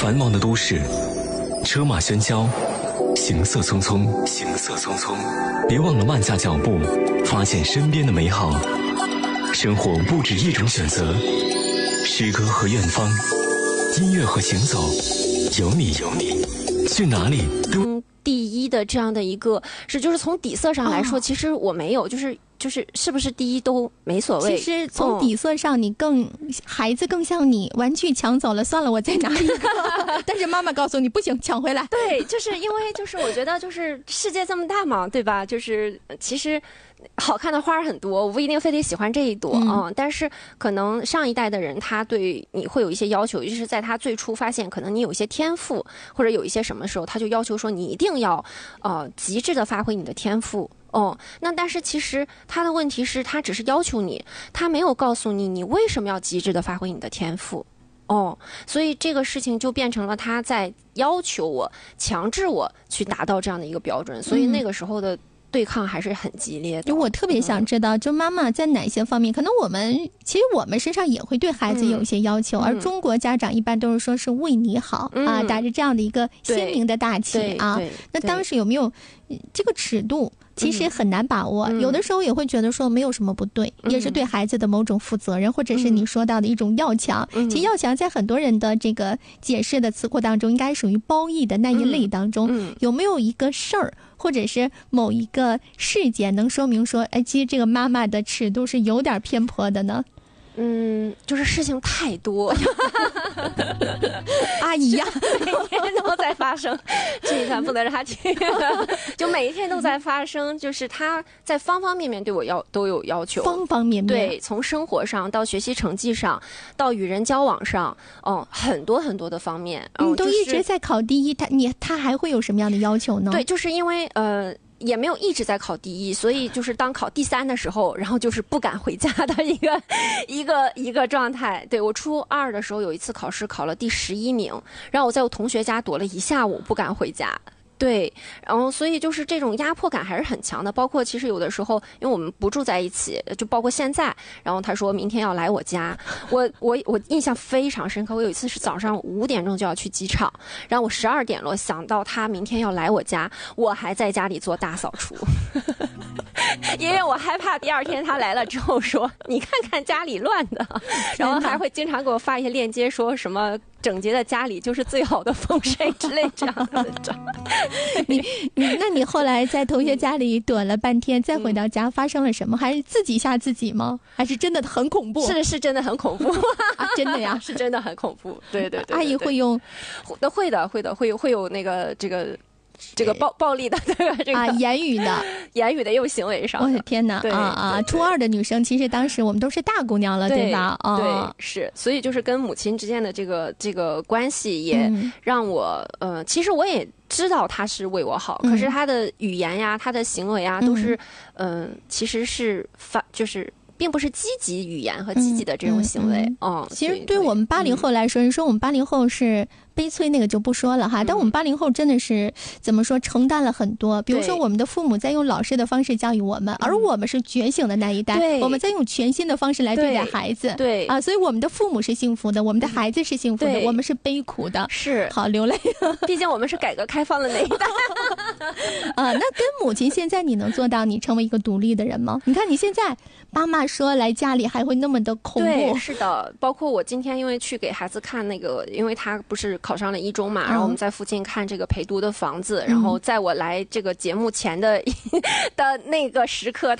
繁忙的都市，车马喧嚣，行色匆匆，别忘了慢下脚步，发现身边的美好。生活不止一种选择，诗歌和远方，音乐和行走，有你，去哪里都。 第一的这样的一个就是从底色上来说，其实我没有，是不是第一都没所谓。 其实从底色上，你孩子更像你，玩具抢走了，算了，我再拿一个。但是妈妈告诉你不行，抢回来。 对，就是因为我觉得世界这么大嘛，对吧？其实好看的花很多，我不一定非得喜欢这一朵但是可能上一代的人他对你会有一些要求，就是在他最初发现可能你有一些天赋或者有一些什么时候，他就要求说你一定要极致的发挥你的天赋。那但是其实他的问题是他只是要求你，他没有告诉你为什么要极致的发挥你的天赋。所以这个事情就变成了他在要求我，强制我去达到这样的一个标准，所以那个时候的对抗还是很激烈的。 就我特别想知道，就妈妈在哪些方面，可能我们身上也会对孩子有一些要求，而中国家长一般都是说是为你好打着这样的一个鲜明的大旗那当时有没有这个尺度？其实很难把握，有的时候也会觉得说没有什么不对，也是对孩子的某种负责任，或者是你说到的一种要强。其实要强在很多人的这个解释的词库当中，应该属于褒义的那一类当中。有没有一个事儿，或者是某一个事件，能说明说，其实这个妈妈的尺度是有点偏颇的呢？ 就是事情太多， 阿姨呀， 每天都在发生，这一段不能让他听，就每一天都在发生，就是他在方方面面对我都有要求， 方方面面， 对，从生活上到学习成绩上，到与人交往上，很多很多的方面， 都一直在考第一，他还会有什么样的要求呢？ 对，就是因为也没有一直在考第一，所以就是当考第3的时候，然后就是不敢回家的一个状态。对，我初2的时候有一次考试考了第11名，然后我在我同学家躲了一下午，不敢回家。对，然后所以就是这种压迫感还是很强的，包括其实有的时候，因为我们不住在一起，就包括现在，然后他说明天要来我家，我印象非常深刻。我有一次是早上5点钟就要去机场，然后我12点了，想到他明天要来我家，我还在家里做大扫除，因为我害怕第2天他来了之后说你看看家里乱的，然后还会经常给我发一些链接，说什么整洁的家里就是最好的风水之类这样的。 那你后来在同学家里躲了半天，再回到家发生了什么？还是自己吓自己吗？还是真的很恐怖？ 是真的很恐怖真的呀， 是真的很恐怖。对， 阿姨会用， 会有那个这个暴力的这个言语的又行为上。 我的天哪！初2的女生，其实当时我们都是大姑娘了，对吧？ 对，是，所以就是跟母亲之间的这个关系，也让我其实我也知道她是为我好，可是她的语言呀，她的行为啊，都是其实是就是并不是积极语言和积极的这种行为。 其实对我们80后来说，你说我们80后是悲催，那个就不说了哈。但我们80后真的是怎么说，承担了很多。比如说我们的父母在用老师的方式教育我们，而我们是觉醒的那一代，我们在用全新的方式来对待孩子。 对所以我们的父母是幸福的，我们的孩子是幸福的，我们是悲苦的。 是， 好流泪。 毕竟我们是改革开放的那一代。 那跟母亲现在你能做到你成为一个独立的人吗？你看你现在妈妈说来家里还会那么的恐怖。 对，是的，包括我今天因为去给孩子看那个，因为他不是考上了1中嘛，然后我们在附近看这个陪读的房子，然后在我来这个节目前的那个时刻，